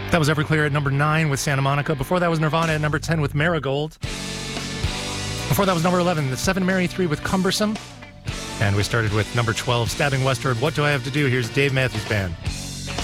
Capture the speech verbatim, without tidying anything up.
That was Everclear at number nine with Santa Monica. Before that was Nirvana at number ten with Marigold. Before that was number eleven, the Seven Mary Three with Cumbersome. And we started with number twelve, Stabbing Westward, What Do I Have to Do? Here's Dave Matthews Band.